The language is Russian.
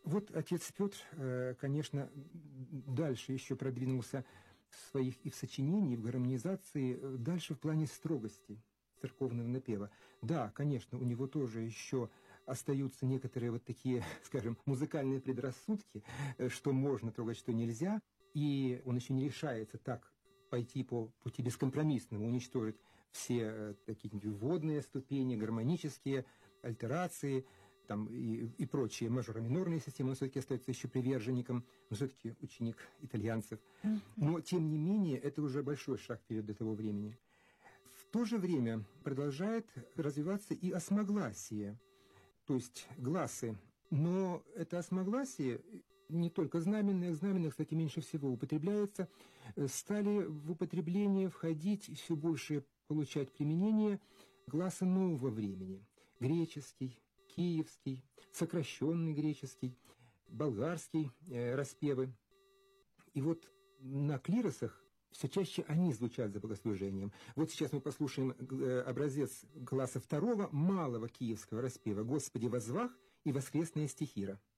Вот отец Петр, конечно, дальше еще продвинулся в своих и в сочинении, и в гармонизации, дальше в плане строгости церковного напева. Да, конечно, у него тоже еще остаются некоторые вот такие, скажем, музыкальные предрассудки, что можно трогать, что нельзя, и он еще не решается так пойти по пути бескомпромиссному, уничтожить все такие вводные ступени, гармонические альтерации, там и прочие мажоро-минорные системы, он все-таки остается еще приверженником, но все-таки ученик итальянцев. Но, тем не менее, это уже большой шаг вперед до того времени. В то же время продолжает развиваться и осмогласие, то есть гласы. Но это осмогласие, не только знаменные, кстати, меньше всего употребляется, стали в употребление входить, все больше получать применение гласы нового времени. Греческий, киевский, сокращенный греческий, болгарский распевы. И вот на клиросах все чаще они звучат за богослужением. Вот сейчас мы послушаем образец гласа второго малого киевского распева «Господи возвах» и «Воскресная стихира».